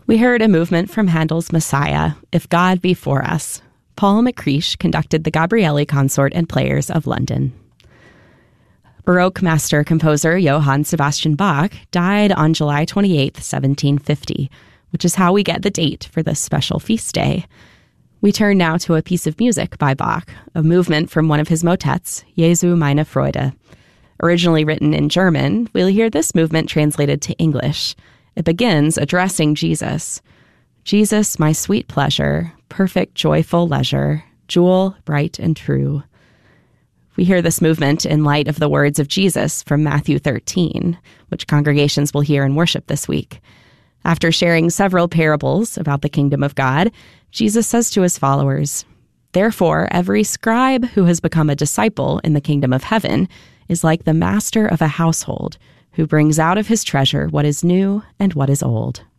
We heard a movement from Handel's Messiah, If God Be For Us. Paul McCreish conducted the Gabrieli Consort and Players of London. Baroque master-composer Johann Sebastian Bach died on July 28, 1750, which is how we get the date for this special feast day. We turn now to a piece of music by Bach, a movement from one of his motets, Jesu meine Freude. Originally written in German, we'll hear this movement translated to English. It begins addressing Jesus. Jesus, my sweet pleasure, perfect joyful leisure, jewel bright and true. We hear this movement in light of the words of Jesus from Matthew 13, which congregations will hear in worship this week. After sharing several parables about the kingdom of God, Jesus says to his followers, "Therefore, every scribe who has become a disciple in the kingdom of heaven is like the master of a household, who brings out of his treasure what is new and what is old."